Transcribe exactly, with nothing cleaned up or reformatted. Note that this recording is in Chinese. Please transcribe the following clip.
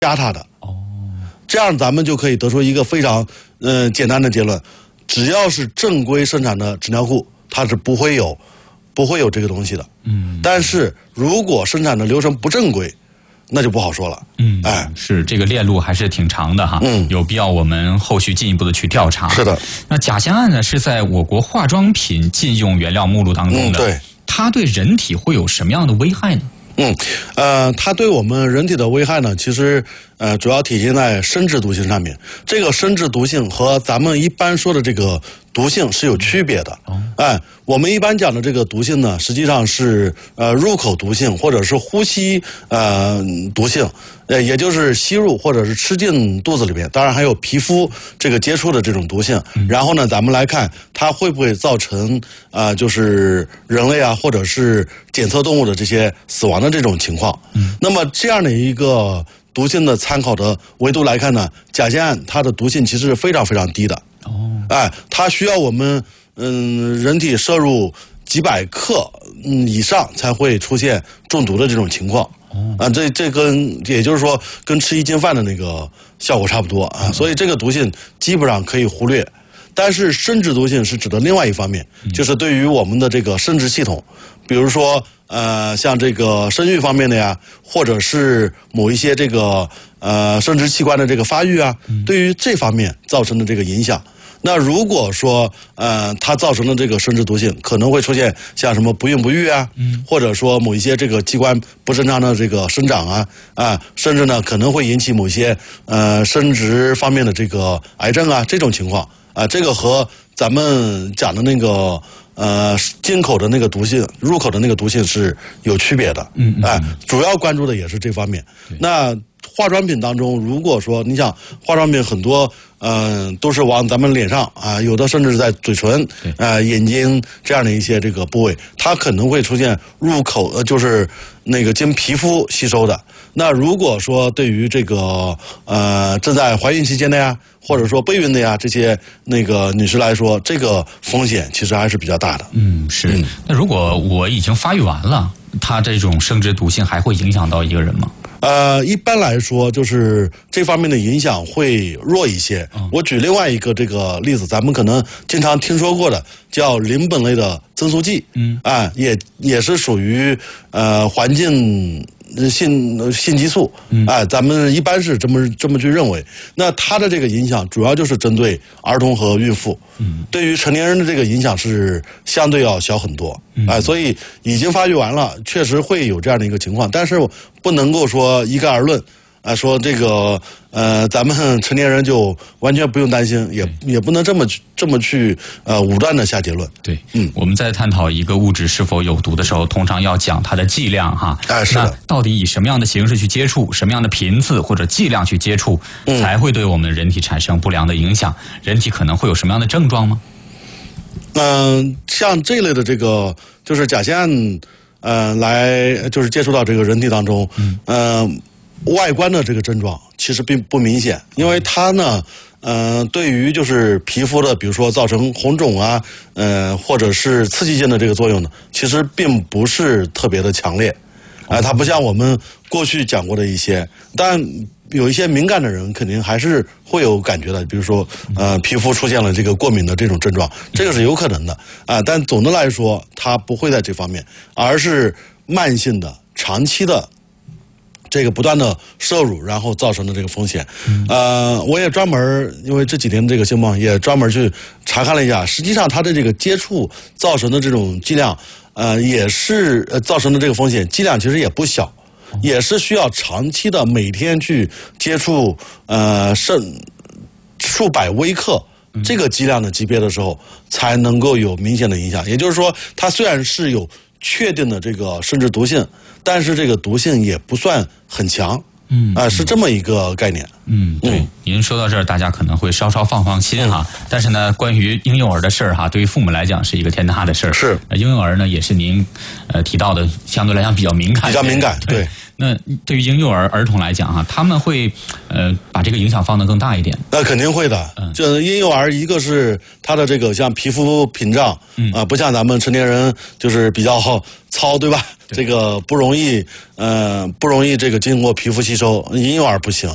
加它的。 哦， 这样咱们就可以得出一个非常嗯、呃、简单的结论：只要是正规生产的纸尿裤，它是不会有不会有这个东西的。 嗯， 但是如果生产的流程不正规，那就不好说了。 嗯， 哎， 是这个链路还是挺长的哈。 嗯， 有必要我们后续进一步的去调查。 是的。 那甲酰胺呢，是在我国化妆品禁用原料目录当中的。 嗯，对。 它对人体会有什么样的危害呢？ 嗯，呃，它对我们人体的危害呢，其实呃主要体现在生殖毒性上面。这个生殖毒性和咱们一般说的这个毒性是有区别的。哦，哎，我们一般讲的这个毒性呢，实际上是呃入口毒性或者是呼吸呃毒性，呃也就是吸入或者是吃进肚子里面。当然还有皮肤这个接触的这种毒性。嗯、然后呢，咱们来看它会不会造成啊、呃、就是人类啊或者是检测动物的这些死亡的这种情况。嗯，那么这样的一个毒性的参考的维度来看呢，甲酰胺它的毒性其实是非常非常低的。哦，哎，它需要我们嗯人体摄入几百克嗯以上才会出现中毒的这种情况。哦，啊，这这跟也就是说跟吃一斤饭的那个效果差不多啊，所以这个毒性基本上可以忽略。但是生殖毒性是指的另外一方面，就是对于我们的这个生殖系统，比如说呃像这个生育方面的呀，或者是某一些这个呃生殖器官的这个发育啊，对于这方面造成的这个影响。那如果说呃它造成的这个生殖毒性，可能会出现像什么不孕不育啊，嗯，或者说某一些这个器官不正常的这个生长啊啊，甚至呢可能会引起某些呃生殖方面的这个癌症啊这种情况啊，这个和咱们讲的那个呃进口的那个毒性、入口的那个毒性是有区别的。嗯嗯，哎，主要关注的也是这方面。那化妆品当中，如果说你想化妆品很多，嗯、呃，都是往咱们脸上啊，有的甚至是在嘴唇、啊、呃、眼睛这样的一些这个部位，它可能会出现入口呃，就是那个经皮肤吸收的。那如果说对于这个呃正在怀孕期间的呀，或者说备孕的呀这些那个女士来说，这个风险其实还是比较大的。 嗯，是。嗯、那如果我已经发育完了，它这种生殖毒性还会影响到一个人吗？ 呃，一般来说，就是这方面的影响会弱一些。嗯、我举另外一个这个例子，咱们可能经常听说过的，叫邻苯类的增速剂。嗯，啊、呃，也也是属于呃环境性性激素。嗯，哎、呃，咱们一般是这么这么去认为。那它的这个影响主要就是针对儿童和孕妇。嗯，对于成年人的这个影响是相对要小很多。嗯，哎、呃，所以已经发育完了，确实会有这样的一个情况，但是不能够说一概而论。啊，说这个呃，咱们成年人就完全不用担心，也也不能这么这么去呃武断的下结论。 对，嗯，我们在探讨一个物质是否有毒的时候，通常要讲它的剂量哈。 哎，是的。 那到底以什么样的形式去接触，什么样的频次或者剂量去接触，嗯、才会对我们人体产生不良的影响？人体可能会有什么样的症状吗？ 嗯、呃，像这类的这个就是甲酰胺，呃，来就是接触到这个人体当中，嗯。呃外观的这个症状其实并不明显，因为它呢，呃，对于就是皮肤的，比如说造成红肿啊，呃，或者是刺激性的这个作用呢，其实并不是特别的强烈，啊、呃，它不像我们过去讲过的一些，但有一些敏感的人肯定还是会有感觉的，比如说呃，皮肤出现了这个过敏的这种症状，这个是有可能的啊、呃，但总的来说，它不会在这方面，而是慢性的、长期的。这个不断的摄入，然后造成的这个风险，嗯、呃，我也专门因为这几天这个新闻也专门去查看了一下，实际上它的这个接触造成的这种剂量，呃，也是呃造成的这个风险剂量其实也不小，也是需要长期的每天去接触呃甚数百微克。这个剂量的级别的时候，才能够有明显的影响。也就是说，它虽然是有确定的这个生殖毒性，但是这个毒性也不算很强。嗯，啊、呃，是这么一个概念。 嗯，对，嗯、您说到这儿，大家可能会稍稍放放心哈。嗯、但是呢，关于婴幼儿的事儿哈，对于父母来讲是一个天大的事儿。 是， 婴幼儿呢，也是您呃提到的，相对来讲比较敏感， 比较敏感，对。 对那对于婴幼儿儿童来讲哈，他们会呃把这个影响放得更大一点。 那肯定会的。嗯，这婴幼儿一个是他的这个像皮肤屏障，嗯啊、呃，不像咱们成年人就是比较糙，对吧？对这个不容易，呃，不容易这个经过皮肤吸收，婴幼儿不行。